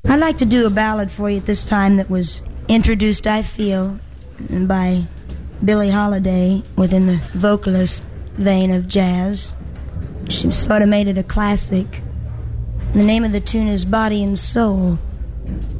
I'd like to do a ballad for you at this time that was introduced, I feel, by Billie Holiday within the vocalist vein of jazz. She sort of made it a classic. The name of the tune is Body and Soul.